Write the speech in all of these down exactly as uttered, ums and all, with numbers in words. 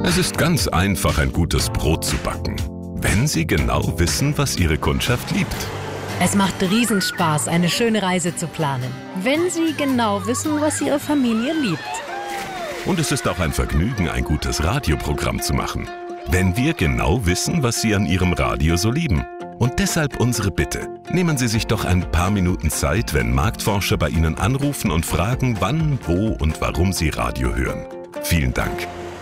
Es ist ganz einfach, ein gutes Brot zu backen, wenn Sie genau wissen, was Ihre Kundschaft liebt. Es macht Riesenspaß, eine schöne Reise zu planen, wenn Sie genau wissen, was Ihre Familie liebt. Und es ist auch ein Vergnügen, ein gutes Radioprogramm zu machen, wenn wir genau wissen, was Sie an Ihrem Radio so lieben. Und deshalb unsere Bitte. Nehmen Sie sich doch ein paar Minuten Zeit, wenn Marktforscher bei Ihnen anrufen und fragen, wann, wo und warum Sie Radio hören. Vielen Dank.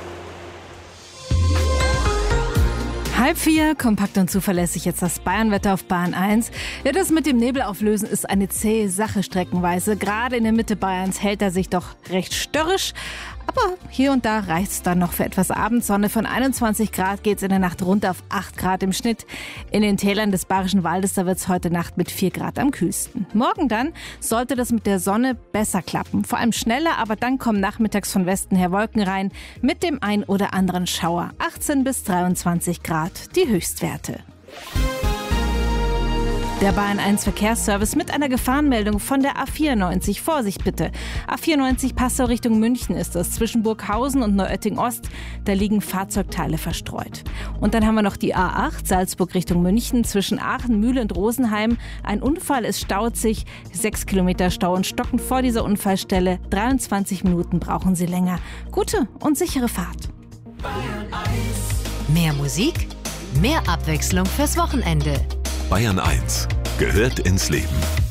Halb vier, kompakt und zuverlässig jetzt das Bayernwetter auf Bahn eins. Ja, das mit dem Nebel auflösen ist eine zähe Sache streckenweise. Gerade in der Mitte Bayerns hält er sich doch recht störrisch. Aber hier und da reicht es dann noch für etwas Abendsonne. Von einundzwanzig Grad geht es in der Nacht runter auf acht Grad im Schnitt. In den Tälern des Bayerischen Waldes, da wird es heute Nacht mit vier Grad am kühlsten. Morgen dann sollte das mit der Sonne besser klappen. Vor allem schneller, aber dann kommen nachmittags von Westen her Wolken rein mit dem ein oder anderen Schauer. achtzehn bis dreiundzwanzig Grad, die Höchstwerte. Der Bayern eins Verkehrsservice mit einer Gefahrenmeldung von der A vierundneunzig. Vorsicht bitte. A vierundneunzig Passau Richtung München ist es. Zwischen Burghausen und Neuötting Ost, da liegen Fahrzeugteile verstreut. Und dann haben wir noch die A acht Salzburg Richtung München. Zwischen Aachen, Mühle und Rosenheim. Ein Unfall, es staut sich. Sechs Kilometer Stau und Stocken vor dieser Unfallstelle. dreiundzwanzig Minuten brauchen Sie länger. Gute und sichere Fahrt. Bayern eins. Mehr Musik, mehr Abwechslung fürs Wochenende. Bayern eins gehört ins Leben.